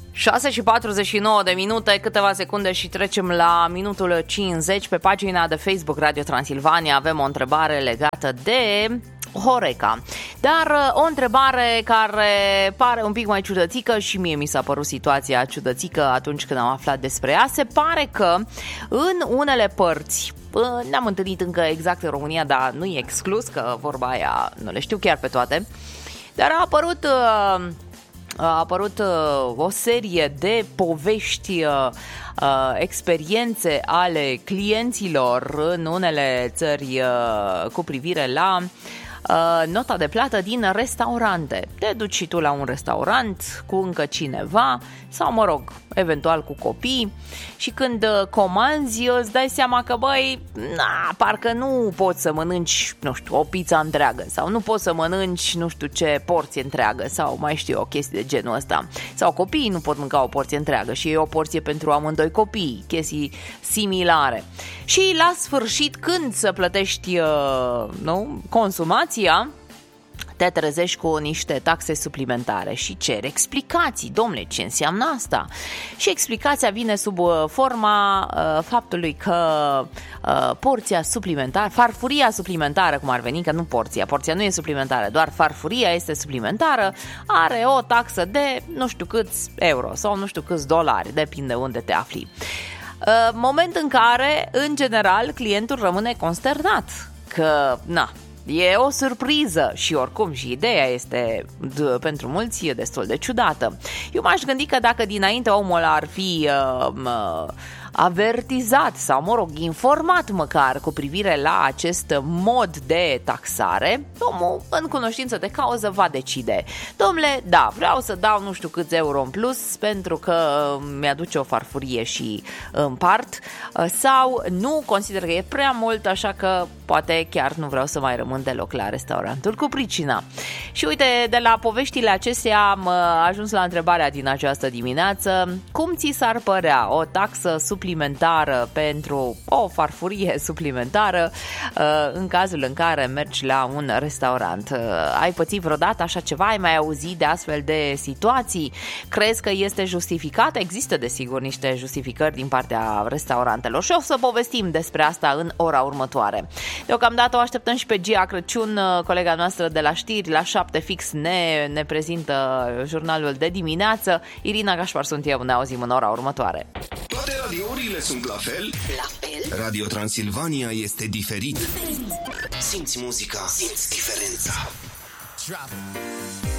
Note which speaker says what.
Speaker 1: 6:49, câteva secunde și trecem la minutul 50. Pe pagina de Facebook Radio Transilvania avem o întrebare legată de Horeca, dar o întrebare care pare un pic mai ciudățică și mie mi s-a părut situația ciudățică atunci când am aflat despre ea. Se pare că în unele părți, n-am întâlnit încă exact în România, dar nu e exclus că vorba aia nu le știu chiar pe toate, dar a apărut o serie de povești, experiențe ale clienților în unele țări cu privire la nota de plată din restaurante. Te duci și tu la un restaurant cu încă cineva sau, mă rog, eventual cu copii și când comanzi îți dai seama că, băi, parcă nu poți să mănânci, nu știu, o pizza întreagă sau nu poți să mănânci nu știu ce porție întreagă sau mai știu o chestie de genul ăsta. Sau copiii nu pot mânca o porție întreagă și e o porție pentru amândoi copii, chestii similare. Și la sfârșit, când să plătești consumația, te trezești cu niște taxe suplimentare și ceri explicații. Dom'le, ce înseamnă asta? Și explicația vine sub forma faptului că porția suplimentară, farfuria suplimentară, cum ar veni, că nu porția nu e suplimentară, doar farfuria este suplimentară, are o taxă de nu știu câți euro sau nu știu câți dolari, depinde unde te afli. Moment în care, în general, clientul rămâne consternat că, e o surpriză și oricum și ideea este pentru mulți destul de ciudată. Eu m-aș gândi că dacă dinainte omul ar fi avertizat sau, mă rog, informat măcar cu privire la acest mod de taxare, omul în cunoștință de cauză va decide: dom'le, da, vreau să dau nu știu câți euro în plus pentru că mi-aduce o farfurie și împart, sau nu, consider că e prea mult, așa că poate chiar nu vreau să mai rămân deloc la restaurantul cu pricina. Și uite, de la poveștile acestea am ajuns la întrebarea din această dimineață: cum ți s-ar părea o taxă suplimentară pentru o farfurie suplimentară în cazul în care mergi la un restaurant? Ai pățit vreodată așa ceva? Ai mai auzit de astfel de situații? Crezi că este justificată? Există desigur niște justificări din partea restaurantelor și o să povestim despre asta în ora următoare. Deocamdată o așteptăm și pe Gia Crăciun, colega noastră de la știri, la 7 fix ne prezintă jurnalul de dimineață. Irina Gașpar sunt eu, ne auzim în ora următoare.
Speaker 2: Toate radiourile sunt la fel?
Speaker 3: La fel?
Speaker 2: Radio Transilvania este diferit. Simți muzica, simți diferența.